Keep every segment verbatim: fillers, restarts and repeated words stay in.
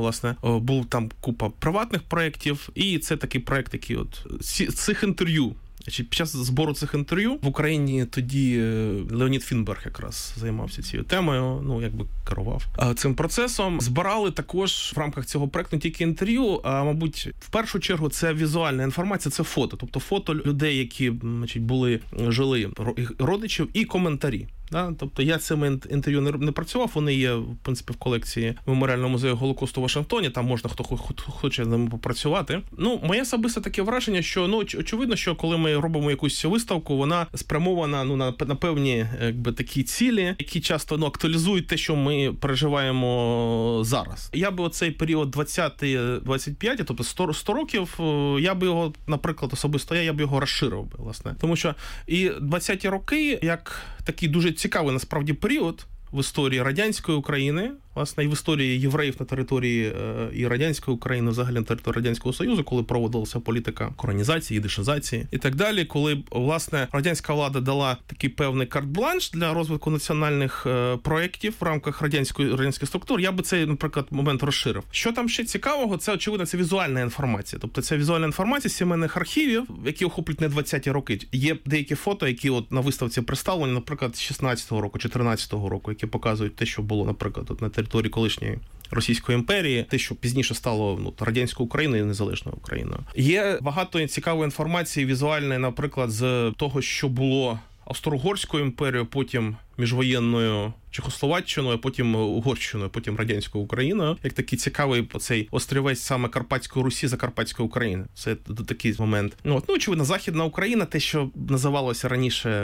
власне, був там купа приватних проєктів, і це такий проєкт, який от цих інтерв'ю. Під час збору цих інтерв'ю в Україні тоді Леонід Фінберг якраз займався цією темою, ну, якби керував цим процесом. Збирали також в рамках цього проекту не тільки інтерв'ю, а, мабуть, в першу чергу це візуальна інформація, це фото. Тобто фото людей, які, значить, були, жили, родичів, і коментарі. Да? Тобто я цими інтерв'ю не, не працював, вони є, в принципі, в колекції Меморіального музею Голокосту в Вашингтоні, там можна хто хоче з ними попрацювати. Ну, моє особисте таке враження, що, ну, очевидно, що коли ми робимо якусь виставку, вона спрямована, ну, на, на певні, якби, такі цілі, які часто, ну, актуалізують те, що ми переживаємо зараз. Я би оцей період двадцятий-двадцять п'ятий, тобто сто, сто років, я би його, наприклад, особисто я, я б його розширив би, власне. Тому що і двадцяті роки, як такий дуже цікавий, насправді, період в історії радянської України, власне, і в історії євреїв на території е, і радянської України, взагалі на території Радянського Союзу, коли проводилася політика коронізації, їдишизації і так далі, коли, власне, радянська влада дала такий певний карт-бланш для розвитку національних е, проєктів в рамках радянської радянських структур, я би цей, наприклад, момент розширив. Що там ще цікавого, це, очевидно, це візуальна інформація. Тобто це візуальна інформація з сімейних архівів, які охоплюють не двадцяті роки. Є деякі фото, які от на виставці представлені, наприклад, з шістнадцятого року, чотирнадцятого року, які показують те, що було, наприклад, от на території колишньої Російської імперії, те, що пізніше стало, ну, радянською Україною і незалежною Україною. Є багато цікавої інформації візуальної, наприклад, з того, що було Австро-Угорською імперією, потім міжвоєнною Чехословаччиною, потім Угорщиною, потім радянською Україною, як такий цікавий оцей острівець саме Карпатської Русі, Закарпатської України. Це такий момент. Ну, от, ну, очевидно, Західна Україна, те, що називалося раніше,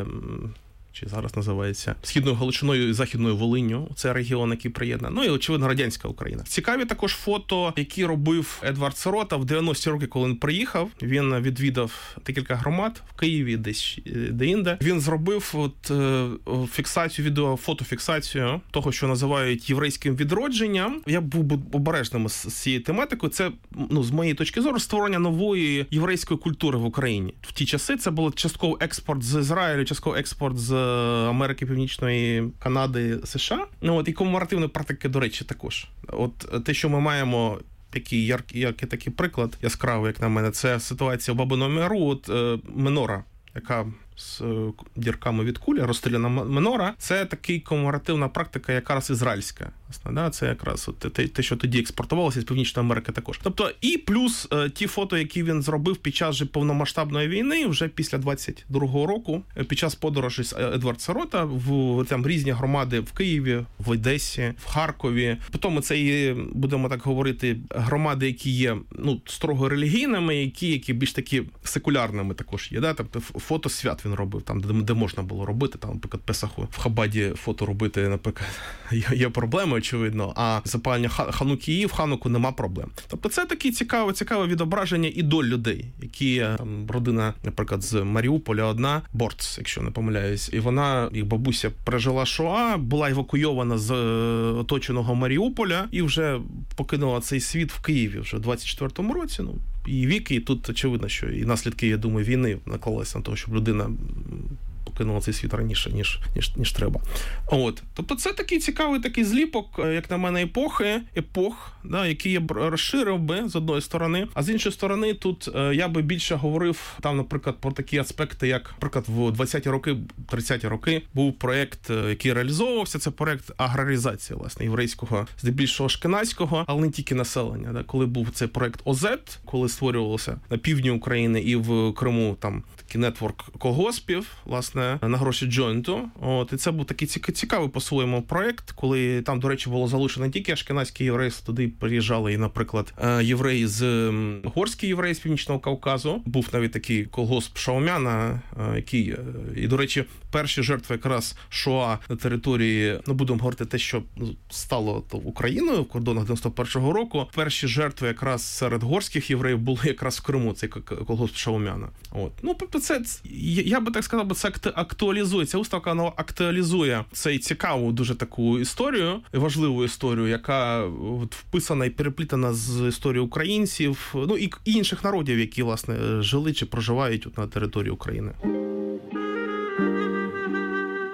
чи зараз називається Східною Галичиною і Західною Волинню. Це регіон, який приєднаний. Ну і, очевидно, радянська Україна. Цікаві також фото, які робив Едвард Сирота в дев'яності роки, коли він приїхав. Він відвідав декілька громад в Києві, десь де-інде. Він зробив от фіксацію, відео, фотофіксацію того, що називають єврейським відродженням. Я був обережним з цією тематикою. Це, ну, з моєї точки зору, створення нової єврейської культури в Україні. В ті часи це було частково експорт з Ізраїлю, частково експорт з Америки, Північної, Канади, США. Ну, от, і комеморативної практики, до речі, також. От те, що ми маємо, такий яркий, яркий такий приклад, яскравий, як на мене, це ситуація у Бабиному Яру, от е, менора, яка з дірками від кулі, розстріляна менора, це такий комеморативна практика, якраз ізраїльська. Да? Це якраз от те, те, що тоді експортувалося з Північної Америки також. Тобто, і плюс е, ті фото, які він зробив під час же повномасштабної війни, вже після двадцять другого року, під час подорожі з Едвард Сирота в там різні громади в Києві, в Одесі, в Харкові. Потім це і, будемо так говорити, громади, які є, ну, строго релігійними, які, які більш такі секулярними також є. Да? Тобто фото свят він робив, там, де, де можна було робити, там, наприклад, Песаху в Хабаді фото робити, наприклад, є, є проблеми, очевидно, а запалення Ханукії в Хануку нема проблем. Тобто це таке цікаве, цікаве відображення і доль людей, які, там, родина, наприклад, з Маріуполя одна, Борц, якщо не помиляюсь, і вона, їх бабуся пережила Шоа, була евакуйована з оточеного Маріуполя і вже покинула цей світ в Києві вже в двадцять четвертому році, ну, і віки, і тут очевидно, що і наслідки, я думаю, війни наклалися на того, щоб людина покинула цей світ раніше, ніж, ніж, ніж треба. От. Тобто це такий цікавий такий зліпок, як на мене, епохи, епох, да, які я б розширив би з одної сторони, а з іншої сторони тут я би більше говорив там, наприклад, про такі аспекти, як, наприклад, в двадцяті роки, тридцяті роки був проєкт, який реалізовувався, це проєкт аграризації, власне, єврейського, здебільшого шкеназького, але не тільки населення. Да. Коли був цей проєкт ОЗЕТ, коли створювався на півдні України і в Криму там такий нетворк колгоспів, власне, на гроші джойнту. От, і це був такий цікавий по-своєму проєкт, коли там, до речі, було залучено не тільки ашкеназькі єврейство, туди приїжджали і, наприклад, євреї з горські євреї з Північного Кавказу. Був навіть такий колгосп Шаумяна, який, і, до речі, перші жертви якраз Шоа на території, ну, будемо говорити те, що стало Україною в кордонах дев'яносто першого року. Перші жертви якраз серед горських євреїв були якраз в Криму, цей колгосп Шаумяна. От. Ну, тобто це, я би так сказав, це актуалізує, ця виставка, вона актуалізує цей цікаву дуже таку історію, важливу історію, яка от вписана і переплітана з історією українців, ну і інших народів, які, власне, жили чи проживають на території України.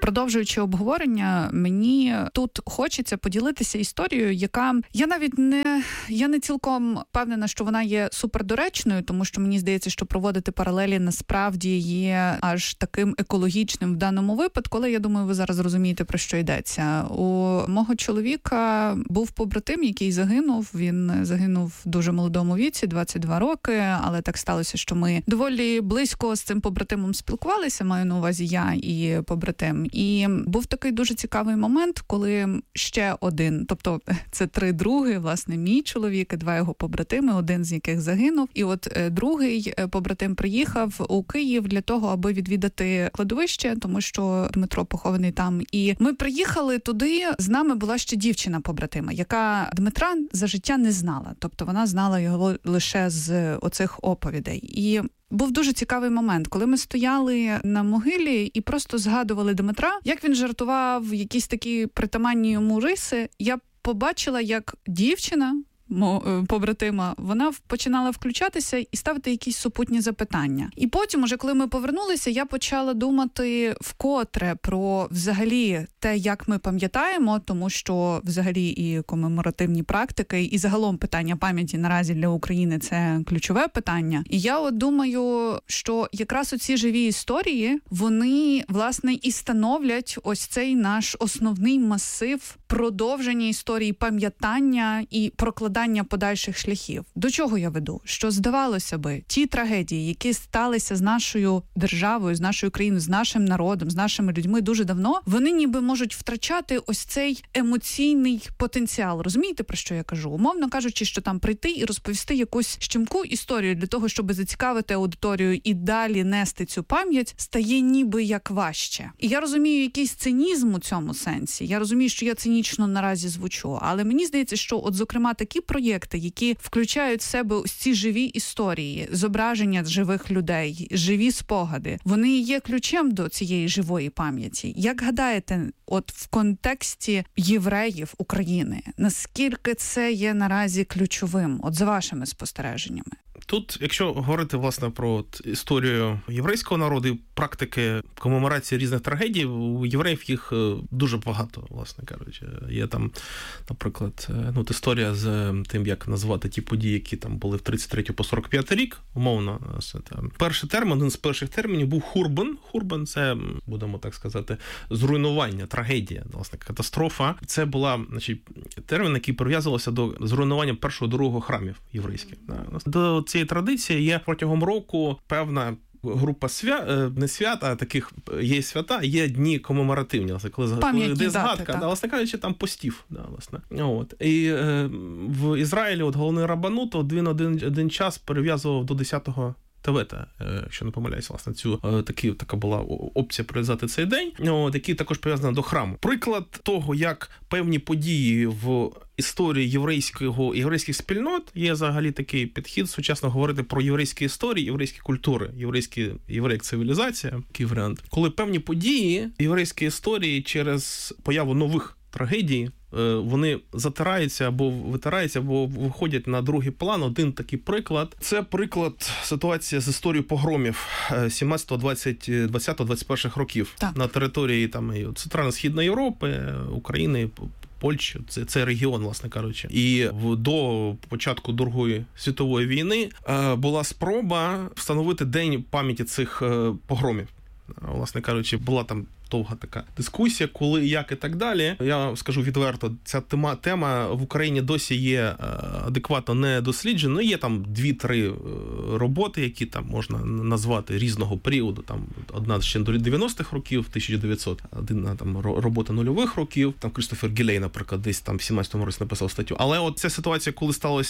продовжуючи обговорення, мені тут хочеться поділитися історією, яка, я навіть не, я не цілком впевнена, що вона є супердоречною, тому що мені здається, що проводити паралелі насправді є аж таким екологічним в даному випадку, але я думаю, ви зараз розумієте, про що йдеться. У мого чоловіка був побратим, який загинув. Він загинув в дуже молодому віці, двадцять два роки, але так сталося, що ми доволі близько з цим побратимом спілкувалися, маю на увазі я і побратим. І був такий дуже цікавий момент, коли ще один, тобто це три други, власне, мій чоловік і два його побратими, один з яких загинув. І от другий побратим приїхав у Київ для того, аби відвідати кладовище, тому що Дмитро похований там. І ми приїхали туди, з нами була ще дівчина побратима, яка Дмитра за життя не знала. Тобто вона знала його лише з оцих оповідей. І був дуже цікавий момент, коли ми стояли на могилі і просто згадували Дмитра, як він жартував, якісь такі притаманні йому риси. Я побачила, як дівчина побратима, вона починала включатися і ставити якісь супутні запитання. І потім, уже коли ми повернулися, я почала думати вкотре про взагалі те, як ми пам'ятаємо, тому що взагалі і комеморативні практики, і загалом питання пам'яті наразі для України – це ключове питання. І я от думаю, що якраз оці живі історії, вони, власне, і становлять ось цей наш основний масив продовження історії, пам'ятання і прокладання подальших шляхів. До чого я веду? Що, здавалося би, ті трагедії, які сталися з нашою державою, з нашою країною, з нашим народом, з нашими людьми дуже давно, вони ніби можуть втрачати ось цей емоційний потенціал. Розумієте, про що я кажу? Умовно кажучи, що там прийти і розповісти якусь щемку історію для того, щоб зацікавити аудиторію і далі нести цю пам'ять, стає ніби як важче. І я розумію якийсь цинізм у цьому сенсі. Я розумію, що я цинічно наразі звучу, але мені здається, що от, зокрема, такі проєкти, які включають в себе ось ці живі історії, зображення живих людей, живі спогади, вони є ключем до цієї живої пам'яті. Як гадаєте, от в контексті євреїв України, наскільки це є наразі ключовим, от за вашими спостереженнями? Тут, якщо говорити, власне, про от історію єврейського народу і практики комеморації різних трагедій, у євреїв їх дуже багато, власне кажучи. Є там, наприклад, ну, от історія з тим, як назвати ті події, які там були в тридцять третій по сорок п'ятий рік, умовно. Там. Перший термін, один з перших термінів був хурбан. Хурбан – це, будемо так сказати, зруйнування, трагедія, власне, катастрофа. Це була, значить, термін, який прив'язувався до зруйнування першого, другого храмів єврейських. До цієї традиції є протягом року певна група свят, не свят, а таких є свята, є дні комеморативні, власне, коли, коли йде згадка, да, власне кажучи, там постів. Да, власне. От. І е, в Ізраїлі от, головний рабанут один, один, один час перев'язував до десятого Тевета, якщо не помиляюсь, власне, цю такі, така була опція прив'язати цей день, от, який також пов'язаний до храму. Приклад того, як певні події в історії єврейського, єврейських спільнот є взагалі такий підхід сучасно говорити про єврейські історії, єврейські культури, єврейські, єврей як цивілізація, такий варіант. Коли певні події, єврейські історії через появу нових трагедій, вони затираються або витираються, або виходять на другий план. Один такий приклад. Це приклад ситуації з історією погромів сімнадцятого, двадцятого, двадцять перших років так. на території там Центрально-Східної Європи, України, Польщі, це, це регіон, власне кажучи. І в, до початку Другої світової війни е, була спроба встановити день пам'яті цих е, погромів. Власне кажучи, була там довга така дискусія, коли, як і так далі. Я скажу відверто, ця тема, тема в Україні досі є адекватно не досліджена. Є там дві-три роботи, які там можна назвати різного періоду. Там одна ще до дев'яностих років, тисяча дев'ятсот, одна там робота нульових років. Там Крістофер Гілей, наприклад, десь там в сімнадцятому році написав статтю. Але от ця ситуація, коли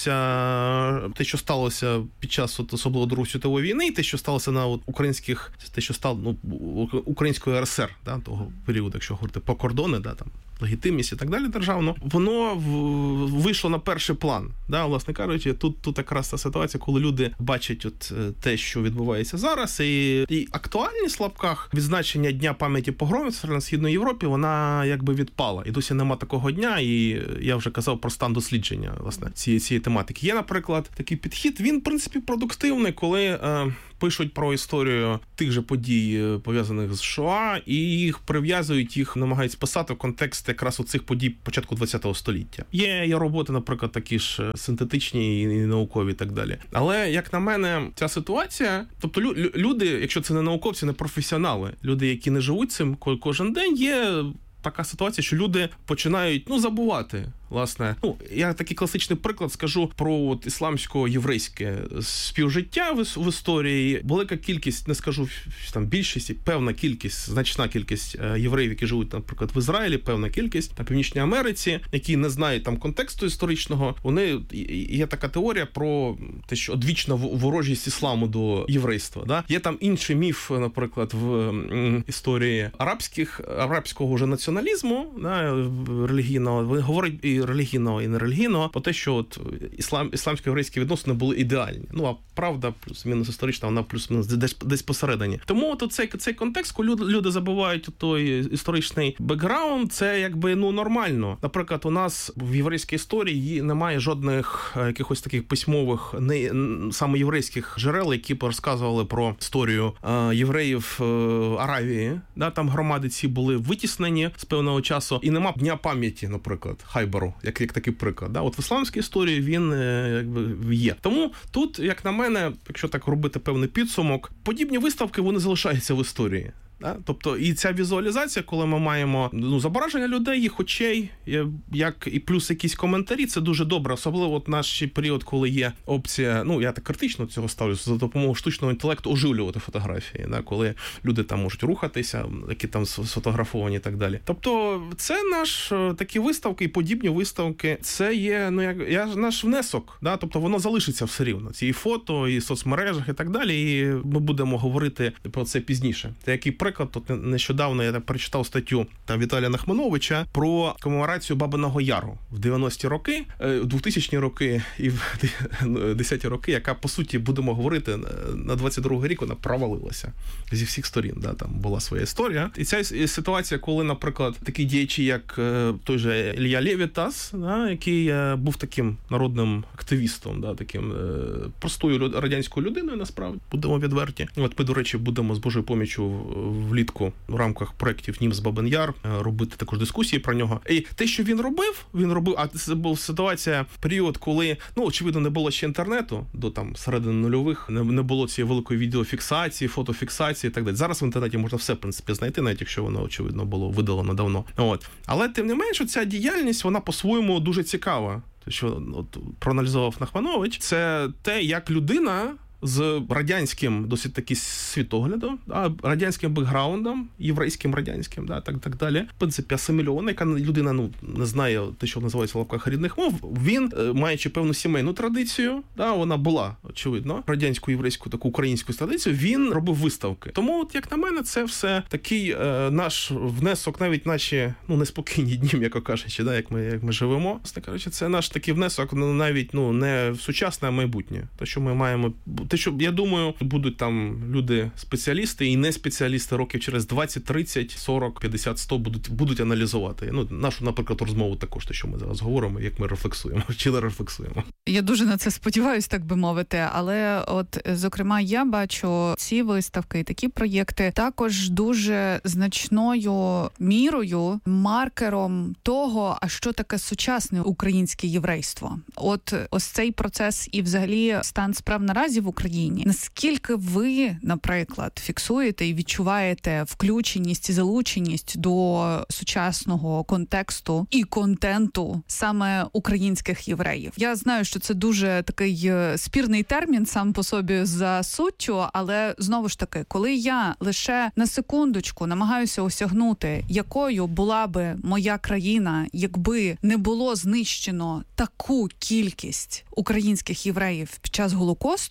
сталося те, що сталося під час от, особливо Другої світової війни, те, що сталося на от, українських, те, що стало ну, української РСР, да, того періоду, якщо говорити по кордони, да, там легітимність і так далі державну, воно вийшло на перший план. Да, власне кажучи, тут, тут якраз та ситуація, коли люди бачать от те, що відбувається зараз, і, і актуальність в лапках відзначення Дня пам'яті погромів в Східної Європі, вона якби відпала. І досі нема такого дня, і я вже казав про стан дослідження, власне, цієї, цієї тематики. Є, наприклад, такий підхід, він, в принципі, продуктивний, коли е, пишуть про історію тих же подій, пов'язаних з Шоа, і їх прив'язують, їх намагаються писати в контекст якраз оцих подій початку ХХ століття. Є, є роботи, наприклад, такі ж синтетичні і наукові і так далі. Але, як на мене, ця ситуація, тобто лю- люди, якщо це не науковці, не професіонали, люди, які не живуть цим кожен день, є така ситуація, що люди починають, ну, забувати. Власне, ну, я такий класичний приклад скажу про от ісламсько-єврейське співжиття в, в історії. Велика кількість, не скажу там більшість, певна кількість, значна кількість євреїв, які живуть, наприклад, в Ізраїлі, певна кількість, на Північній Америці, які не знають там контексту історичного. Вони, є така теорія про те, що одвічна ворожість ісламу до єврейства. Да? Є там інший міф, наприклад, в історії арабських, арабського вже націоналізму, да, релігійного. Вони говорять і релігійного, і нерелігійного, про те, що от іслам, ісламсько-єврейські відносини були ідеальні. Ну, а правда, плюс-мінус історична, вона плюс-мінус десь, десь посередині. Тому от цей, цей контекст, коли люди, люди забувають той історичний бекграунд, це якби, ну, нормально. Наприклад, у нас в єврейській історії немає жодних якихось таких письмових, не, саме єврейських джерел, які б розказували про історію е, євреїв е, Аравії. Да, там громади ці були витіснені з певного часу, і нема Дня пам'яті, наприклад, Хайберу, як, як такий приклад. Да? От в ісламській історії він якби є. Тому тут, як на мене, якщо так робити певний підсумок, подібні виставки, вони залишаються в історії. Да? Тобто і ця візуалізація, коли ми маємо, ну, зображення людей, їх очей, як і плюс якісь коментарі, це дуже добре. Особливо от наш період, коли є опція, ну, я так критично до цього ставлюся, за допомогою штучного інтелекту оживлювати фотографії, да? Коли люди там можуть рухатися, які там сфотографовані і так далі. Тобто це наш такі виставки і подібні виставки, це є, ну, як я, наш внесок, да? Тобто воно залишиться все рівно. Ці і фото, і соцмережах і так далі, і ми будемо говорити про це пізніше. Це який приклад, тут нещодавно я так прочитав статтю там Віталія Нахмановича про комеморацію Бабиного Яру в дев'яності роки, двохтисячні роки і в десяті роки, яка, по суті, будемо говорити, на двадцять другий рік вона провалилася зі всіх сторін. Да, там була своя історія. І ця ситуація, коли, наприклад, такі діячі, як той же Ілля Левітас, да, який був таким народним активістом, да, таким простою радянською людиною, насправді, будемо відверті. От ми, до речі, будемо з Божою поміччю влітку в рамках проєктів «Німс Бабин Яр» робити також дискусії про нього. І те, що він робив, він робив, а це була ситуація, період, коли, ну, очевидно, не було ще інтернету, до там середини нульових, не, не було цієї великої відеофіксації, фотофіксації і так далі. Зараз в інтернеті можна все, в принципі, знайти, навіть якщо воно, очевидно, було видалено давно. От. Але, тим не менше, ця діяльність, вона по-своєму дуже цікава. Що от, проаналізував Нахманович, це те, як людина з радянським досить таки світоглядом, да, радянським бекграундом, єврейським радянським, да, так, так далі. В принципі, асимільована, яка людина, ну, не знає те, що називається в лапках рідних мов, він, маючи певну сімейну традицію, да, вона була, очевидно, радянську, єврейську, таку українську традицію, він робив виставки. Тому, от, як на мене, це все такий е, наш внесок, навіть наші, ну, неспокійні дні, як кажучи, да, як ми, як ми живемо. Власне кажучи, це наш такий внесок, ну, навіть, ну, не в сучасне, а майбутнє. Те, що ми маємо, те, що, я думаю, будуть там люди-спеціалісти і не спеціалісти років через двадцять, тридцять, сорок, п'ятдесят, сто будуть, будуть аналізувати. Ну, нашу, наприклад, розмову також, те, що ми зараз говоримо, як ми рефлексуємо, чи рефлексуємо. Я дуже на це сподіваюся, так би мовити, але от, зокрема, я бачу ці виставки і такі проєкти також дуже значною мірою, маркером того, а що таке сучасне українське єврейство. От ось цей процес і взагалі стан справ наразі в Україні. Наскільки ви, наприклад, фіксуєте і відчуваєте включеність і залученість до сучасного контексту і контенту саме українських євреїв? Я знаю, що це дуже такий спірний термін сам по собі за суттю, але знову ж таки, коли я лише на секундочку намагаюся осягнути, якою була би моя країна, якби не було знищено таку кількість українських євреїв під час Голокосту,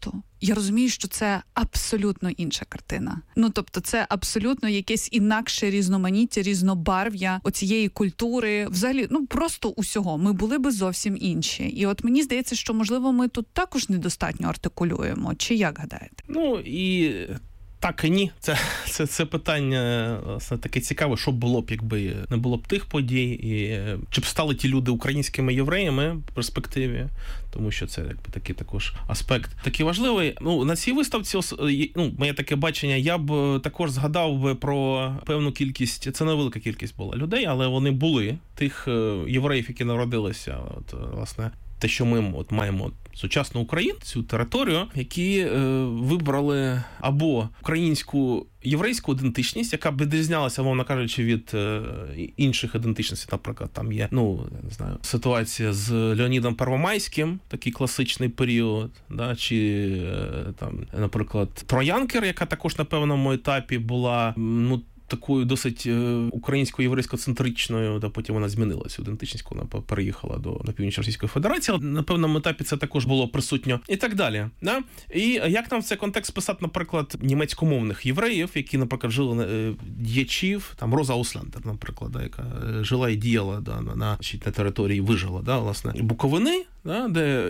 я розумію, що це абсолютно інша картина. Ну, тобто це абсолютно якесь інакше різноманіття, різнобарв'я оцієї культури, взагалі, ну, просто усього. Ми були би зовсім інші. І от мені здається, що, можливо, ми тут також недостатньо артикулюємо. Чи як гадаєте? Ну, і... Так і ні. Це, це, це питання, власне, таке цікаве, що було б, якби не було б тих подій, і чи б стали ті люди українськими євреями в перспективі, тому що це якби такий також аспект такий важливий. Ну, на цій виставці, ну, моє таке бачення, я б також згадав би про певну кількість, це невелика кількість була людей, але вони були, тих євреїв, які народилися, от, власне, те, що ми от маємо сучасну Україну, цю територію, які е, вибрали або українську єврейську ідентичність, яка б відрізнялася, мовно кажучи, від е, інших ідентичностей. Наприклад, там є, ну, не знаю, ситуація з Леонідом Первомайським, такий класичний період, да, чи е, там, наприклад, Троянкер, яка також на певному етапі була, ну, такою досить українсько єврейсько-центричною, та потім вона змінилася, ідентичність, коли вона переїхала до на північ Російської Федерації. На певному етапі це також було присутньо і так далі. Да? І як нам в цей контекст писати, наприклад, німецькомовних євреїв, які, наприклад, жили діячів, там Роза Ауслендер, наприклад, да, яка жила і діяла да, на, на, на території, вижила, да, власне, Буковини, да, де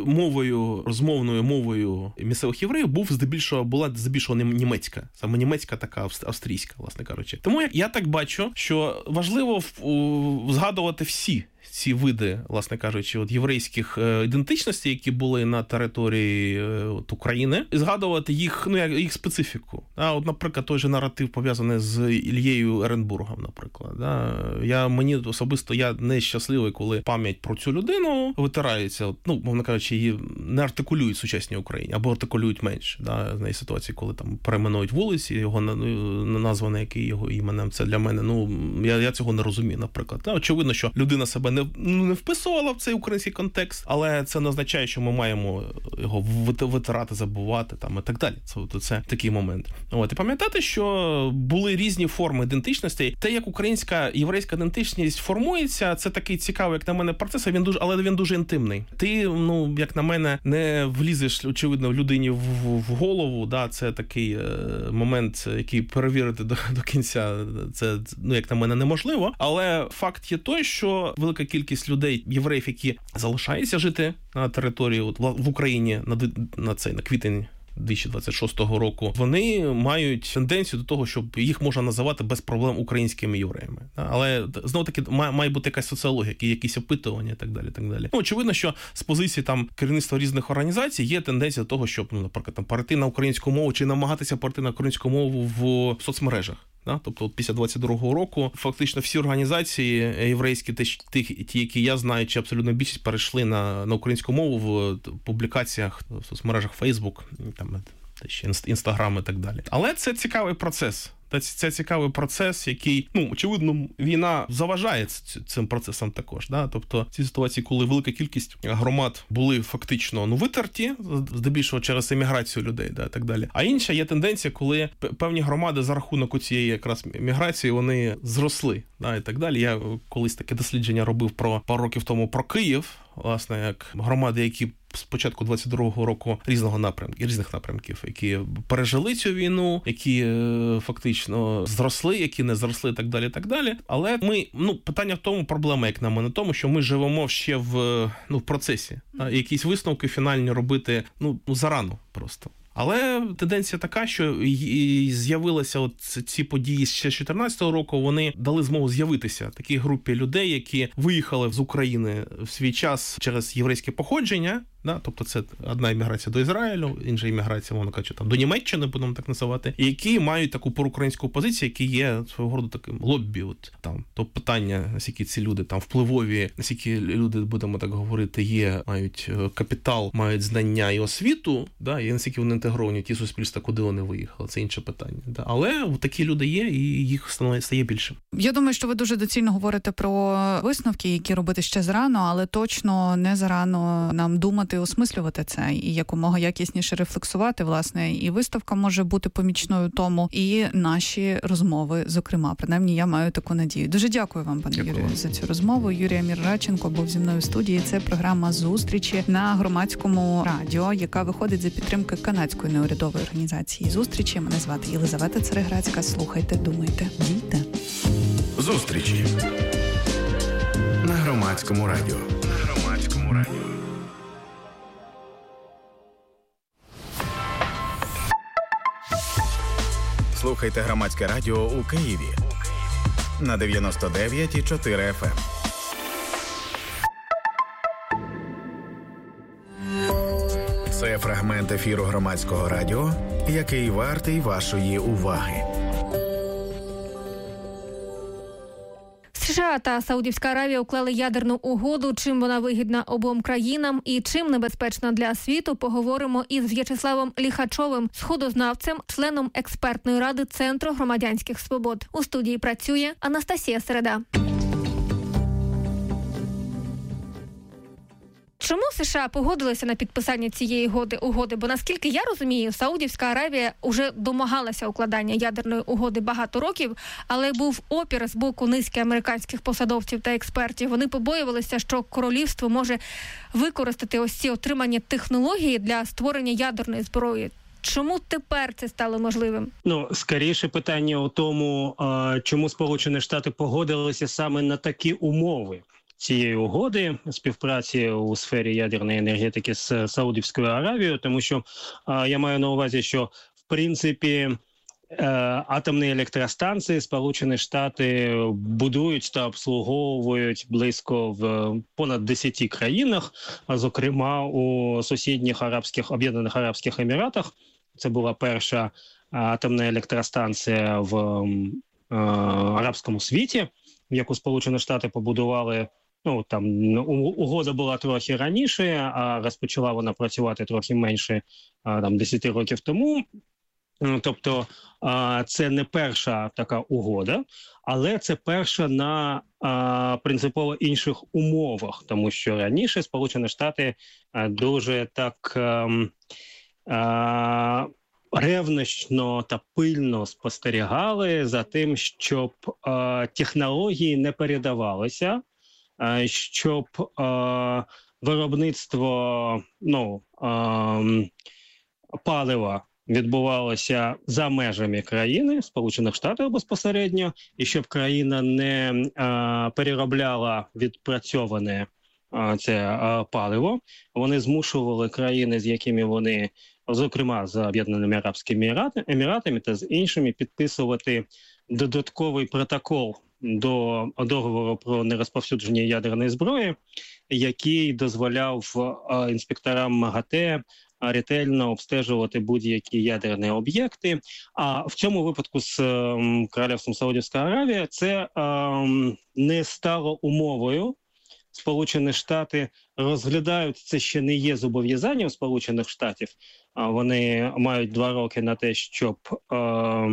мовою, розмовною мовою місцевих євреїв був здебільшого, була здебільшого німецька, саме німецька така австрійська, власне кажучи. Тому як я так бачу, що важливо згадувати всі ці види, власне кажучи, от єврейських ідентичностей, які були на території от, України, і згадувати їх, ну, як їх специфіку. А от, наприклад, той же наратив пов'язаний з Ільєю Еренбургом, наприклад. Да? Я мені особисто я не щасливий, коли пам'ять про цю людину витирається, от, ну, мовно кажучи, її не артикулюють в сучасній Україні, або артикулюють менше. Да? Знає ситуації, коли там перейменують вулиці, його назване який його іменем. Це для мене, ну, я, я цього не розумію, наприклад. Да? Очевидно, що людина себе не Ну, не вписувала в цей український контекст, але це не означає, що ми маємо його витирати, забувати там і так далі. Це, це такий момент. От, і пам'ятати, що були різні форми ідентичності. Те, як українська єврейська ідентичність формується, це такий цікавий, як на мене, процес, він дуже, але він дуже інтимний. Ти, ну, як на мене, не влізеш, очевидно, в людині в, в голову, да, це такий е, момент, який перевірити до, до кінця, це, ну, як на мене, неможливо. Але факт є той, що велика кількість людей, євреїв, які залишаються жити на території от, в Україні на, на цей на квітень дві тисячі двадцять шостого року, вони мають тенденцію до того, щоб їх можна називати без проблем українськими євреями. Але знову таки має, має бути якась соціологія, якісь опитування і так далі. Так далі. Ну, очевидно, що з позиції там керівництва різних організацій є тенденція до того, щоб, ну, наприклад, там перейти на українську мову чи намагатися перейти на українську мову в соцмережах. Да? Тобто от після двадцять другого року фактично всі організації єврейські, ті, ті, які я знаю, чи абсолютно більшість перейшли на, на українську мову в публікаціях в соцмережах Facebook, там, ще Instagram і так далі. Але це цікавий процес. Це цікавий процес, який, ну, очевидно, війна заважає цим процесам також. Да? Тобто ці ситуації, коли велика кількість громад були фактично, ну, витерті, здебільшого через еміграцію людей, да, і так далі. А інша є тенденція, коли певні громади за рахунок цієї якраз міграції, вони зросли, да, і так далі. Я колись таке дослідження робив про пару років тому про Київ, власне, як громади, які з початку двадцять другого року різного напрямку, різних напрямків, які пережили цю війну, які фактично зросли, які не зросли, і так далі, і так далі. Але ми, ну, питання в тому, проблема, як на мене, тому, що ми живемо ще в, ну, в процесі. А якісь висновки фінальні робити, ну, зарано просто. Але тенденція така, що з'явилися от ці події ще з чотирнадцятого року, вони дали змогу з'явитися такій групі людей, які виїхали з України в свій час через єврейське походження, да? Тобто це одна імміграція до Ізраїлю, інша імміграція, мовно кажучи, там, до Німеччини, будемо так називати, і які мають таку проукраїнську позицію, які є свого роду таким лоббі. От, там, то питання, наскільки ці люди там впливові, наскільки люди, будемо так говорити, є, мають капітал, мають знання і освіту, да? І наскільки вони інтегровані в ті суспільства, куди вони виїхали. Це інше питання. Да. Але такі люди є, і їх стає більше. Я думаю, що ви дуже доцільно говорите про висновки, які робити ще зарано, але точно не зарано нам думати, осмислювати це і якомога якісніше рефлексувати, власне. І виставка може бути помічною тому, і наші розмови, зокрема. Принаймні, я маю таку надію. Дуже дякую вам, пане Юрію, за цю розмову. Юрій Амір-Радченко був зі мною в студії. Це програма «Зустрічі» на Громадському радіо, яка виходить за підтримки канадської неурядової організації «Зустрічі». Мене звати Єлизавета Цареградська. Слухайте, думайте, дійте. «Зустрічі» на Громадському радіо. На Громадському радіо. Слухайте Громадське радіо у Києві на дев'яносто дев'ять і чотири еф ем. Це фрагмент ефіру Громадського радіо, який вартий вашої уваги. США та Саудівська Аравія уклали ядерну угоду. Чим вона вигідна обом країнам і чим небезпечна для світу, поговоримо із В'ячеславом Ліхачовим, сходознавцем, членом експертної ради Центру громадянських свобод. У студії працює Анастасія Середа. Чому США погодилися на підписання цієї угоди? угоди? Бо, наскільки я розумію, Саудівська Аравія вже домагалася укладання ядерної угоди багато років, але був опір з боку низки американських посадовців та експертів. Вони побоювалися, що королівство може використати ось ці отримані технології для створення ядерної зброї. Чому тепер це стало можливим? Ну, скоріше питання у тому, чому Сполучені Штати погодилися саме на такі умови цієї угоди співпраці у сфері ядерної енергетики з Саудівською Аравією, тому що а, я маю на увазі, що в принципі е, атомні електростанції Сполучені Штати будують та обслуговують близько в понад десяти країнах, а зокрема у сусідніх арабських об'єднаних Арабських Еміратах. Це була перша атомна електростанція в е, арабському світі, яку Сполучені Штати побудували. Ну, там угода була трохи раніше, а розпочала вона працювати трохи менше, там, десять років тому. Тобто це не перша така угода, але це перша на принципово інших умовах, тому що раніше Сполучені Штати дуже так ревнично та пильно спостерігали за тим, щоб технології не передавалися, щоб е, виробництво ну, е, палива відбувалося за межами країни, Сполучених Штатів безпосередньо, і щоб країна не е, переробляла відпрацьоване е, це е, паливо. Вони змушували країни, з якими вони, зокрема з Об'єднаними Арабськими Еміратами та з іншими, підписувати додатковий протокол до договору про нерозповсюдження ядерної зброї, який дозволяв е, інспекторам МАГАТЕ ретельно обстежувати будь-які ядерні об'єкти. А в цьому випадку з е, Королівством Саудівська Аравія це е, не стало умовою. Сполучені Штати розглядають, це ще не є зобов'язанням Сполучених Штатів, а вони мають два роки на те, щоб е,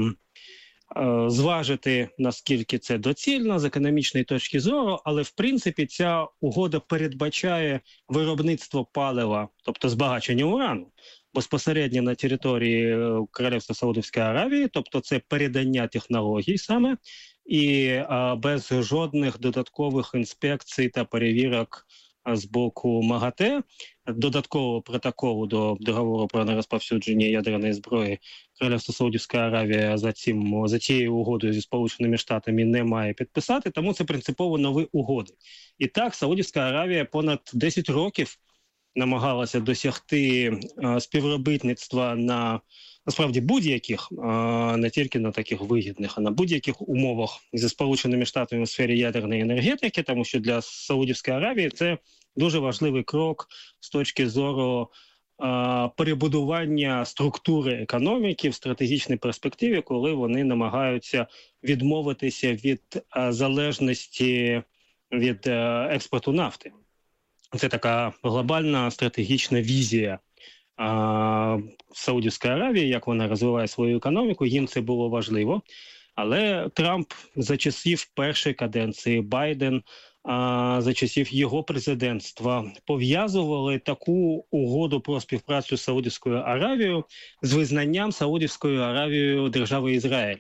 зважити, наскільки це доцільно з економічної точки зору, але в принципі ця угода передбачає виробництво палива, тобто збагачення урану, безпосередньо на території Королівства Саудівської Аравії, тобто це передання технологій саме, і а, без жодних додаткових інспекцій та перевірок з боку МАГАТЕ, додаткового протоколу до договору про нерозповсюдження ядерної зброї Королівство Саудівська Аравія за цим за цією угодою зі Сполученими Штатами не має підписати, тому це принципово нові угоди. І так, Саудівська Аравія понад десять років намагалася досягти а, співробітництва на насправді будь-яких, а, не тільки на таких вигідних, а на будь-яких умовах зі Сполученими Штатами у сфері ядерної енергетики, тому що для Саудівської Аравії це дуже важливий крок з точки зору а, перебудування структури економіки в стратегічній перспективі, коли вони намагаються відмовитися від а, залежності від а, експорту нафти. Це така глобальна стратегічна візія а, Саудівської Аравії, як вона розвиває свою економіку, їм це було важливо. Але Трамп за часів першої каденції, Байден а, за часів його президентства пов'язували таку угоду про співпрацю з Саудівською Аравією з визнанням Саудівською Аравією держави Ізраїль.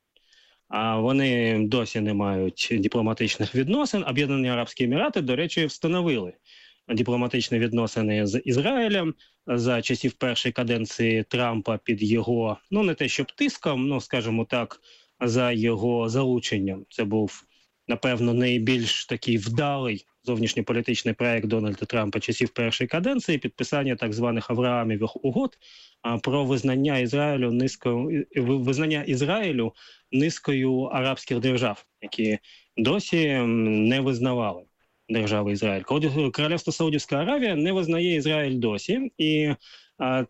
А вони досі не мають дипломатичних відносин. Об'єднані Арабські Емірати, до речі, встановили дипломатичні відносини з Ізраїлем за часів першої каденції Трампа під його, ну не те щоб тиском, ну скажімо так, за його залученням. Це був, напевно, найбільш такий вдалий зовнішньополітичний проект Дональда Трампа часів першої каденції, підписання так званих Авраамівих угод про визнання Ізраїлю низкою визнання Ізраїлю низкою арабських держав, які досі не визнавали держави Ізраїль. Королівство Саудівська Аравія не визнає Ізраїль досі, і а,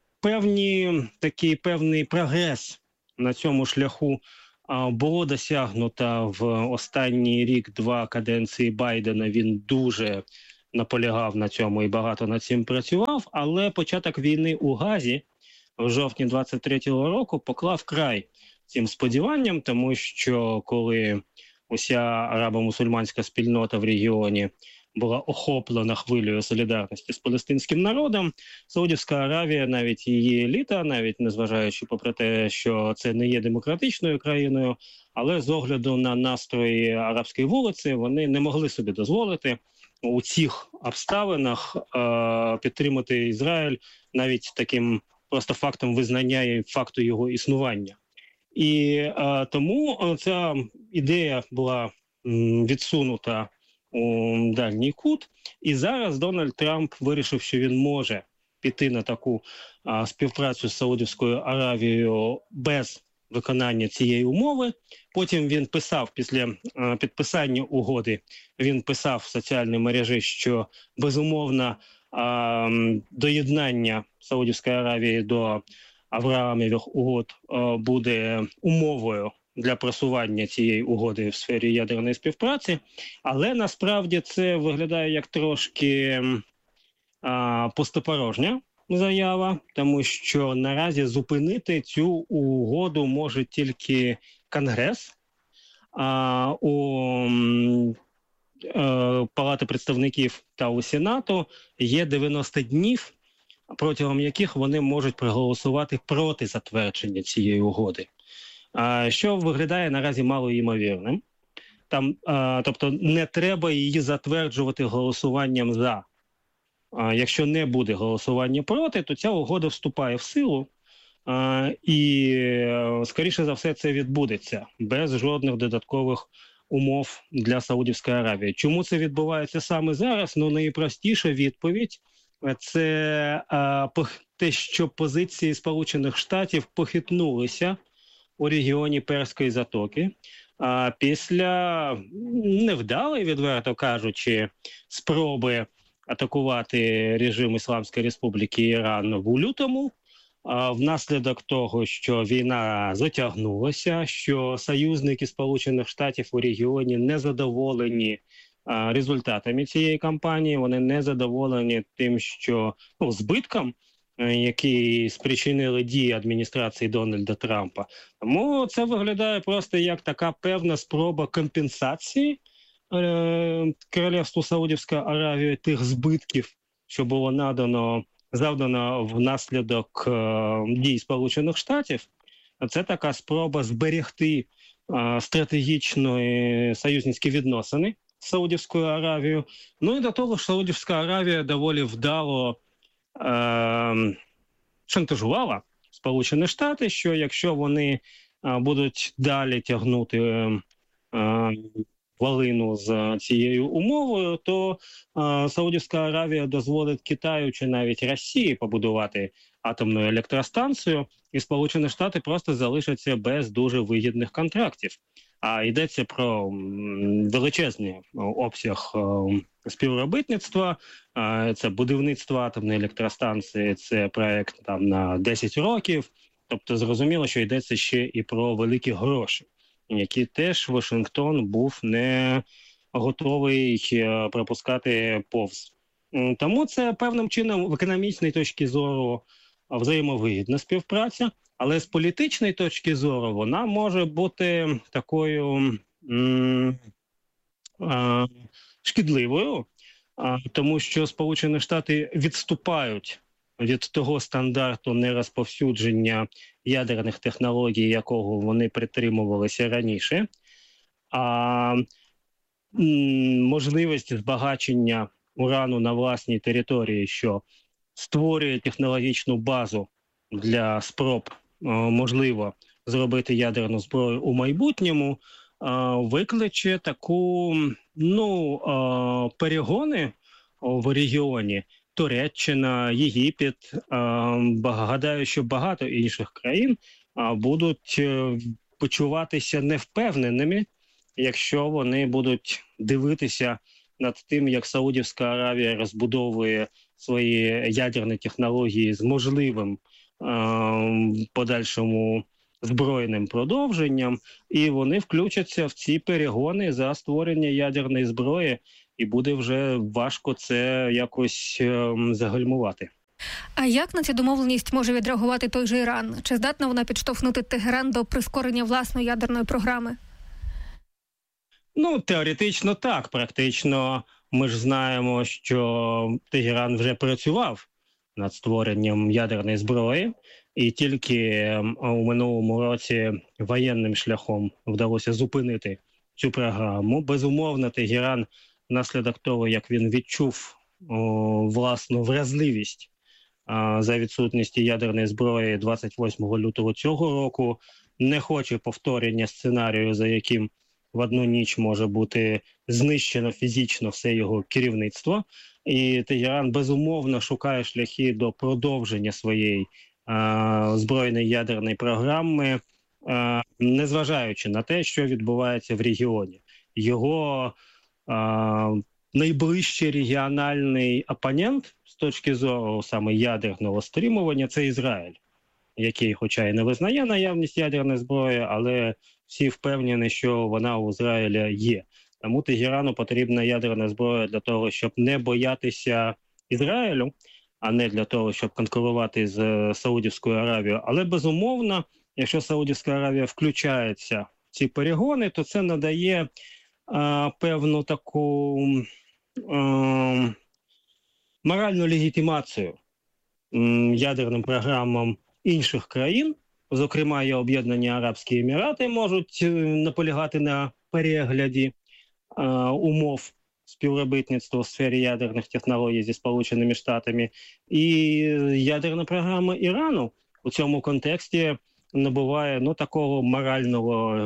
певні такий певний прогрес на цьому шляху а, було досягнуто в останній рік-два каденції Байдена. Він дуже наполягав на цьому і багато над цим працював, але початок війни у Газі в жовтні двадцять третього року поклав край цим сподіванням, тому що коли уся арабо-мусульманська спільнота в регіоні була охоплена хвилею солідарності з палестинським народом, Саудівська Аравія, навіть її еліта, навіть незважаючи попри те, що це не є демократичною країною, але з огляду на настрої арабської вулиці, вони не могли собі дозволити у цих обставинах е- підтримати Ізраїль навіть таким просто фактом визнання і факту його існування. І е, тому ця ідея була м, відсунута у дальній кут, і зараз Дональд Трамп вирішив, що він може піти на таку а, співпрацю з Саудівською Аравією без виконання цієї умови. Потім він писав, після а, підписання угоди, він писав в соціальній мережі, що безумовно а, доєднання Саудівської Аравії до Авраамівих угод а, буде умовою для просування цієї угоди в сфері ядерної співпраці, але насправді це виглядає як трошки а, пустопорожня заява, тому що наразі зупинити цю угоду може тільки Конгрес. А у а, Палати представників та у Сенату є дев'яносто днів, протягом яких вони можуть проголосувати проти затвердження цієї угоди. Що виглядає наразі малоймовірним. Там, а, тобто не треба її затверджувати голосуванням «за». А, якщо не буде голосування проти, то ця угода вступає в силу, а, і, скоріше за все, це відбудеться без жодних додаткових умов для Саудівської Аравії. Чому це відбувається саме зараз? Ну, найпростіша відповідь – це а, те, що позиції Сполучених Штатів похитнулися у регіоні Перської затоки, а після невдалої, відверто кажучи, спроби атакувати режим Ісламської Республіки Іран в лютому, а внаслідок того, що війна затягнулася, що союзники Сполучених Штатів у регіоні не задоволені а, результатами цієї кампанії, вони не задоволені тим, що ну, збитком, які спричинили дії адміністрації Дональда Трампа. Тому це виглядає просто як така певна спроба компенсації е- Королівству Саудівської Аравії тих збитків, що було надано, завдано внаслідок е- дій Сполучених Штатів. Це така спроба зберегти е- стратегічні союзницькі відносини з Саудівською Аравією. Ну і до того ж, Саудівська Аравія доволі вдало Е, шантажувала Сполучені Штати, що якщо вони е, будуть далі тягнути е, валину з цією умовою, то е, Саудівська Аравія дозволить Китаю чи навіть Росії побудувати атомну електростанцію, і Сполучені Штати просто залишаться без дуже вигідних контрактів. А йдеться про величезний обсяг співробітництва, це будівництво атомної електростанції, це проєкт там на десять років, тобто зрозуміло, що йдеться ще і про великі гроші, які теж Вашингтон був не готовий пропускати повз Тому це певним чином в економічній точці зору взаємовигідна співпраця, але з політичної точки зору вона може бути такою м- а, шкідливою, а, тому що Сполучені Штати відступають від того стандарту нерозповсюдження ядерних технологій, якого вони притримувалися раніше, а м- можливість збагачення урану на власній території, що створює технологічну базу для спроб, можливо, зробити ядерну зброю у майбутньому, викличе таку, ну, перегони в регіоні. Туреччина, Єгипет, гадаю, що багато інших країн будуть почуватися невпевненими, якщо вони будуть дивитися над тим, як Саудівська Аравія розбудовує свої ядерні технології з можливим е- подальшому збройним продовженням, і вони включаться в ці перегони за створення ядерної зброї, і буде вже важко це якось е- загальмувати. А як на цю домовленість може відреагувати той же Іран? Чи здатна вона підштовхнути Тегеран до прискорення власної ядерної програми? Ну, теоретично так. Практично ми ж знаємо, що Тегеран вже працював над створенням ядерної зброї, і тільки у минулому році воєнним шляхом вдалося зупинити цю програму. Безумовно, Тегеран, внаслідок того, як він відчув о, власну вразливість о, за відсутності ядерної зброї двадцять восьмого лютого цього року, не хоче повторення сценарію, за яким в одну ніч може бути знищено фізично все його керівництво. І Тегеран, безумовно, шукає шляхи до продовження своєї а, збройної ядерної програми, а, незважаючи на те, що відбувається в регіоні. Його а, найближчий регіональний опонент з точки зору саме ядерного стримування – це Ізраїль, який, хоча й не визнає наявність ядерної зброї, але всі впевнені, що вона у Ізраїля є. Тому Тегерану потрібна ядерна зброя для того, щоб не боятися Ізраїлю, а не для того, щоб конкурувати з Саудівською Аравією. Але, безумовно, якщо Саудівська Аравія включається в ці перегони, то це надає а, певну таку а, моральну легітимацію м, ядерним програмам інших країн. Зокрема, і Об'єднані Арабські Емірати можуть наполягати на перегляді е, умов співробітництва у сфері ядерних технологій зі Сполученими Штатами. І ядерна програма Ірану у цьому контексті набуває, ну, такого морального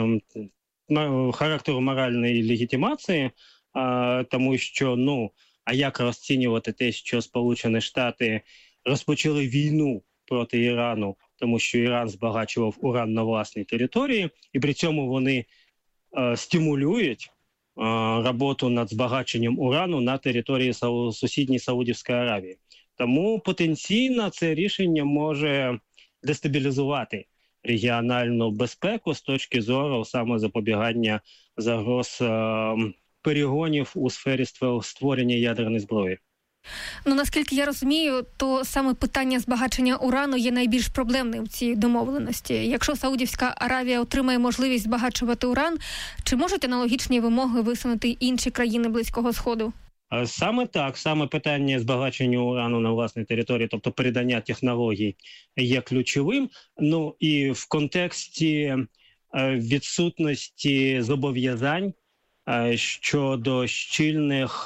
е, характеру моральної легітимації, е, тому що, ну, а як розцінювати те, що Сполучені Штати розпочали війну проти Ірану, тому що Іран збагачував уран на власній території, і при цьому вони е, стимулюють е, роботу над збагаченням урану на території Сау- сусідньої Саудівської Аравії. Тому потенційно це рішення може дестабілізувати регіональну безпеку з точки зору саме запобігання загроз е, перегонів у сфері створення ядерної зброї. Ну, наскільки я розумію, то саме питання збагачення урану є найбільш проблемним в цій домовленості. Якщо Саудівська Аравія отримає можливість збагачувати уран, чи можуть аналогічні вимоги висунути інші країни Близького Сходу? Саме так, саме питання збагачення урану на власній території, тобто передання технологій, є ключовим. Ну і в контексті відсутності зобов'язань щодо щільних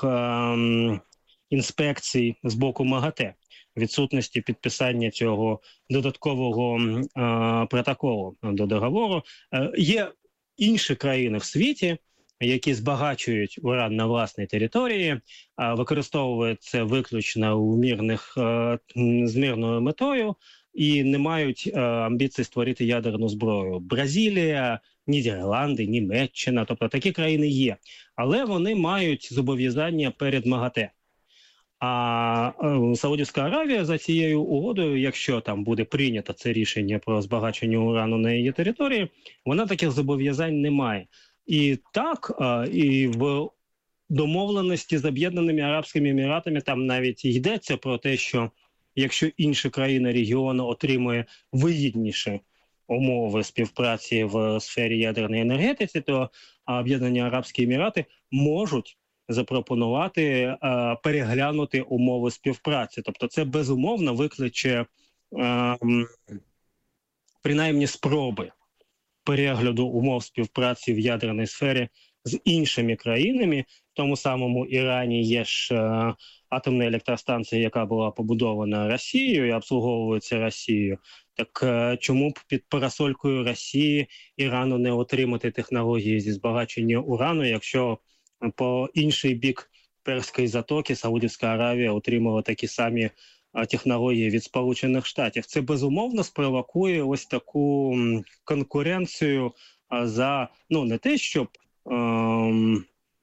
інспекцій з боку МАГАТЕ, відсутності підписання цього додаткового е, протоколу до договору. Е, є інші країни в світі, які збагачують уран на власній території, е, використовують це виключно у мирних, е, з мирною метою і не мають е, амбіцій створити ядерну зброю. Бразилія, Нідерланди, Німеччина, тобто такі країни є. Але вони мають зобов'язання перед МАГАТЕ. А Саудівська Аравія за цією угодою, якщо там буде прийнято це рішення про збагачення урану на її території, вона таких зобов'язань не має. І так, і в домовленості з Об'єднаними Арабськими Еміратами там навіть йдеться про те, що якщо інша країна регіону отримує вигідніші умови співпраці в сфері ядерної енергетики, то Об'єднані Арабські Емірати можуть запропонувати е, переглянути умови співпраці. Тобто це безумовно викличе е, принаймні спроби перегляду умов співпраці в ядерній сфері з іншими країнами. В тому самому Ірані є ж е, атомна електростанція, яка була побудована Росією і обслуговується Росією. Так е, чому б під парасолькою Росії Ірану не отримати технології зі збагачення урану, якщо по інший бік Перської затоки Саудівська Аравія отримала такі самі е, технології від Сполучених Штатів? Це безумовно спровокує ось таку м, конкуренцію е, за, ну не те, щоб е,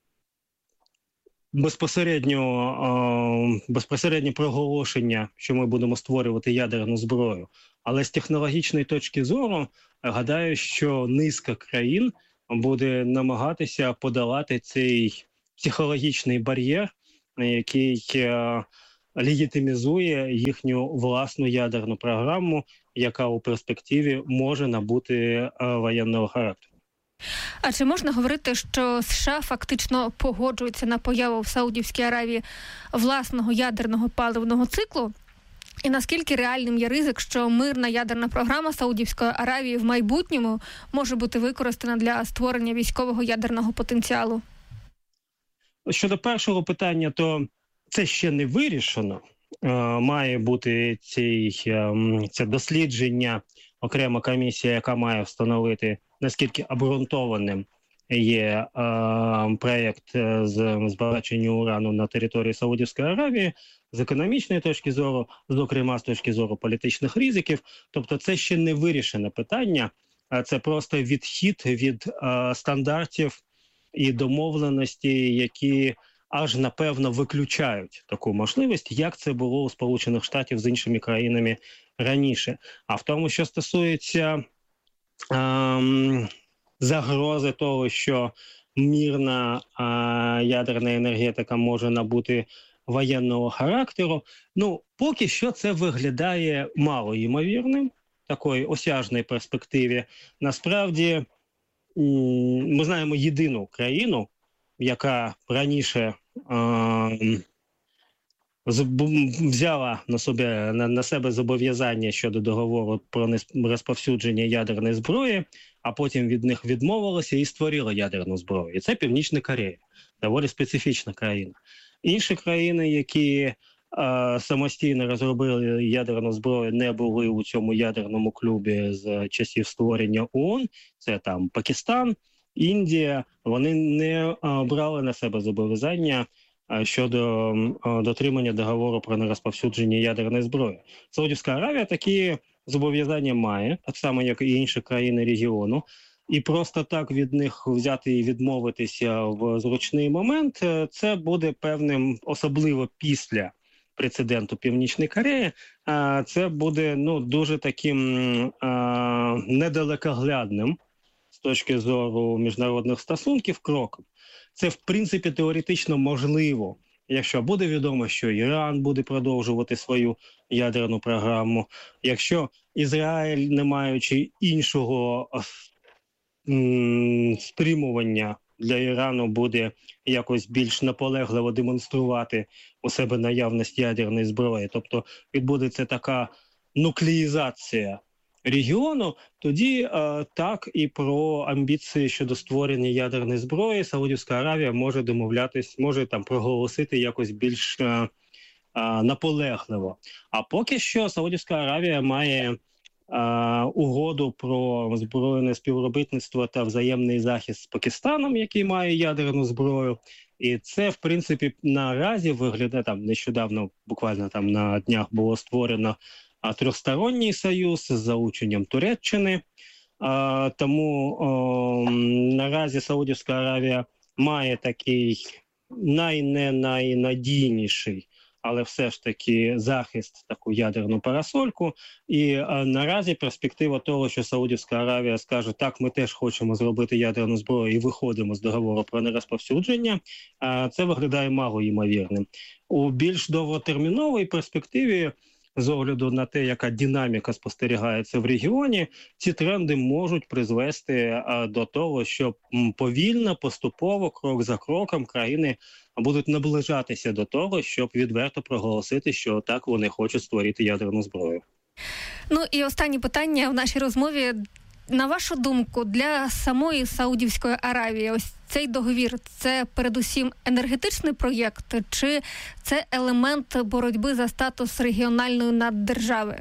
Безпосередньо, безпосередньо проголошення, що ми будемо створювати ядерну зброю. Але з технологічної точки зору, гадаю, що низка країн буде намагатися подолати цей психологічний бар'єр, який легітимізує їхню власну ядерну програму, яка у перспективі може набути воєнного характеру. А чи можна говорити, що США фактично погоджуються на появу в Саудівській Аравії власного ядерного паливного циклу? І наскільки реальним є ризик, що мирна ядерна програма Саудівської Аравії в майбутньому може бути використана для створення військового ядерного потенціалу? Щодо першого питання, то це ще не вирішено. Має бути цей, це дослідження, окрема комісія, яка має встановити, наскільки обґрунтованим є е, проєкт з збагачення урану на території Саудівської Аравії, з економічної точки зору, зокрема з точки зору політичних ризиків. Тобто це ще не вирішене питання, це просто відхід від е, стандартів і домовленості, які аж, напевно, виключають таку можливість, як це було у Сполучених Штатів з іншими країнами раніше. А в тому, що стосується ем, загрози того, що мирна е, ядерна енергетика може набути воєнного характеру, ну, поки що це виглядає мало ймовірним, такої осяжної перспективі. Насправді, ми знаємо єдину країну, яка раніше е, взяла на себе, на, на себе зобов'язання щодо договору про розповсюдження ядерної зброї, а потім від них відмовилася і створила ядерну зброю. І це Північна Корея, доволі специфічна країна. Інші країни, які е, самостійно розробили ядерну зброю, не були у цьому ядерному клубі з часів створення ООН, це там Пакистан, Індія, вони не е, брали на себе зобов'язання щодо е, дотримання договору про нерозповсюдження ядерної зброї. Саудівська Аравія такі зобов'язання має, так само, як і інші країни регіону. І просто так від них взяти і відмовитися в зручний момент, це буде певним, особливо після прецеденту Північної Кореї, це буде ну, дуже таким а, недалекоглядним з точки зору міжнародних стосунків кроком. Це, в принципі, теоретично можливо, якщо буде відомо, що Іран буде продовжувати свою ядерну програму, якщо Ізраїль, не маючи іншого м- стримування для Ірану, буде якось більш наполегливо демонструвати у себе наявність ядерної зброї, тобто відбудеться така нуклеїзація регіону, тоді е, так і про амбіції щодо створення ядерної зброї Саудівська Аравія може домовлятись, може там проголосити якось більш е, е, наполегливо. А поки що Саудівська Аравія має е, угоду про збройне співробітництво та взаємний захист з Пакистаном, який має ядерну зброю. І це, в принципі, наразі виглядає, там нещодавно, буквально там на днях було створено а трьохсторонній союз з залученням Туреччини. А, тому о, наразі Саудівська Аравія має такий найненайнадійніший але все ж таки захист, таку ядерну парасольку. І а, наразі перспектива того, що Саудівська Аравія скаже, так, ми теж хочемо зробити ядерну зброю і виходимо з договору про нерозповсюдження, а, це виглядає мало ймовірним. У більш довготерміновій перспективі, з огляду на те, яка динаміка спостерігається в регіоні, ці тренди можуть призвести а, до того, що м, повільно, поступово, крок за кроком країни будуть наближатися до того, щоб відверто проголосити, що так вони хочуть створити ядерну зброю. Ну і останнє питання в нашій розмові. На вашу думку, для самої Саудівської Аравії ось цей договір – це передусім енергетичний проєкт, чи це елемент боротьби за статус регіональної наддержави?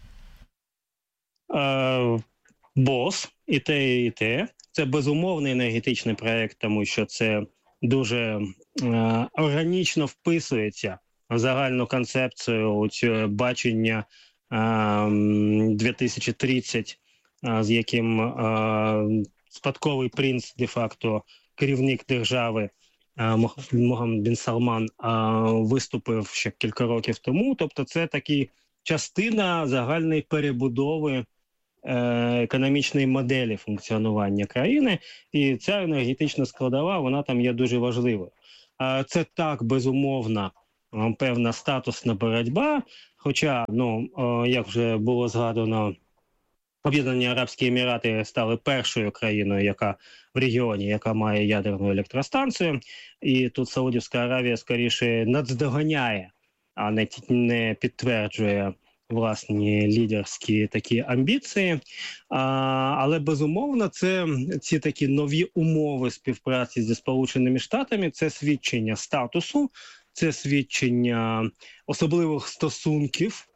Е, бос, і те, і те. Це безумовний енергетичний проєкт, тому що це дуже е, органічно вписується в загальну концепцію цього бачення е, дві тисячі тридцять, з яким е, спадковий принц, де-факто керівник держави е, Могаммед бін Салман е, виступив ще кілька років тому. Тобто це такі частина загальної перебудови е, економічної моделі функціонування країни. І ця енергетична складова, вона там є дуже важливою. Е, це так, безумовно, певна статусна боротьба, хоча, ну, е, як вже було згадано, Об'єднані Арабські Емірати стали першою країною, яка в регіоні, яка має ядерну електростанцію. І тут Саудівська Аравія скоріше наздоганяє, а не, не підтверджує власні лідерські такі амбіції. А, але, безумовно, це ці такі нові умови співпраці зі Сполученими Штатами, це свідчення статусу, це свідчення особливих стосунків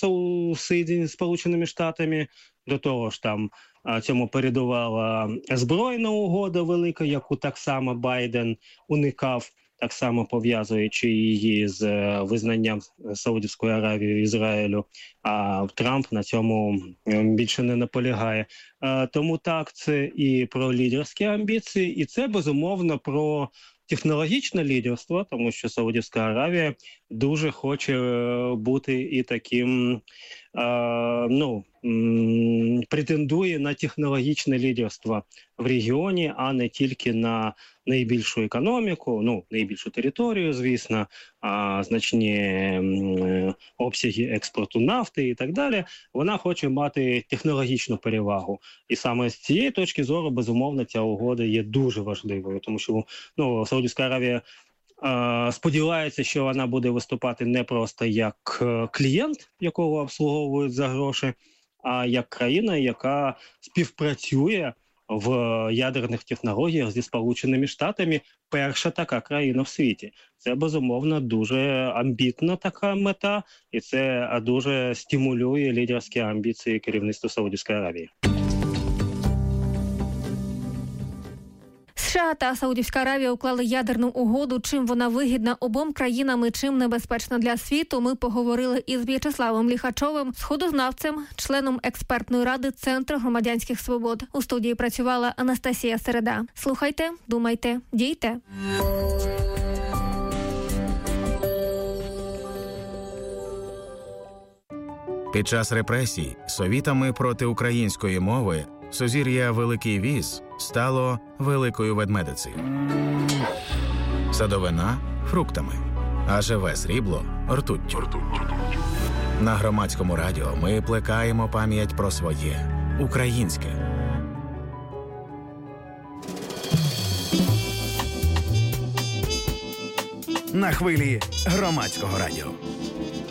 з Сполученими Штатами. До того ж, там цьому передувала збройна угода велика, яку так само Байден уникав, так само пов'язуючи її з визнанням Саудівської Аравії, Ізраїлю, а Трамп на цьому більше не наполягає. Тому так, це і про лідерські амбіції, і це, безумовно, про технологічне лідерство, тому що Саудівська Аравія дуже хоче бути і таким, е, ну, м, претендує на технологічне лідерство в регіоні, а не тільки на найбільшу економіку, ну, найбільшу територію, звісно, а значні м, обсяги експорту нафти і так далі. Вона хоче мати технологічну перевагу. І саме з цієї точки зору, безумовно, ця угода є дуже важливою, тому що, ну, Саудівська Аравія е, сподівається, що вона буде виступати не просто як клієнт, якого обслуговують за гроші, а як країна, яка співпрацює в ядерних технологіях зі Сполученими Штатами, перша така країна в світі. Це, безумовно, дуже амбітна така мета, і це дуже стимулює лідерські амбіції керівництва Саудівської Аравії. США та Саудівська Аравія уклали ядерну угоду. Чим вона вигідна обом країнам і чим небезпечна для світу, ми поговорили із В'ячеславом Ліхачовим, сходознавцем, членом експертної ради Центру громадянських свобод. У студії працювала Анастасія Середа. Слухайте, думайте, дійте. Під час репресій совітами проти української мови сузір'я Великий Віз стало Великою Ведмедицею. Садовина – фруктами, а живе срібло – ртуттю. На Громадському радіо ми плекаємо пам'ять про своє – українське. На хвилі Громадського радіо.